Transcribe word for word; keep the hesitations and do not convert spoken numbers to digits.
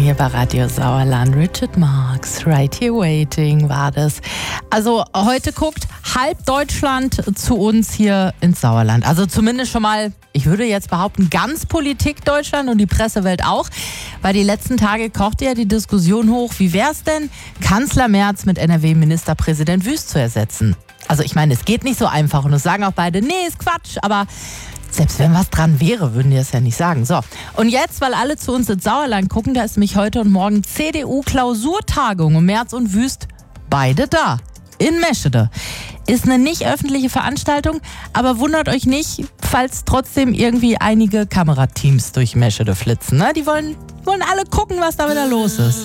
hier bei Radio Sauerland. Richard Marx, Right Here Waiting war das. Also heute guckt halb Deutschland zu uns hier ins Sauerland. Also zumindest schon mal, ich würde jetzt behaupten, ganz Politik Deutschland und die Pressewelt auch. Weil die letzten Tage kochte ja die Diskussion hoch, wie wäre es denn, Kanzler Merz mit N R W-Ministerpräsident Wüst zu ersetzen? Also ich meine, es geht nicht so einfach und es sagen auch beide, nee, ist Quatsch, aber selbst wenn was dran wäre, würden die das ja nicht sagen. So, und jetzt, weil alle zu uns ins Sauerland gucken, da ist nämlich heute und morgen C D U-Klausurtagung und Merz und Wüst beide da, in Meschede. Ist eine nicht öffentliche Veranstaltung, aber wundert euch nicht, falls trotzdem irgendwie einige Kamerateams durch Meschede flitzen. Ne? Die wollen, wollen alle gucken, was da wieder los ist.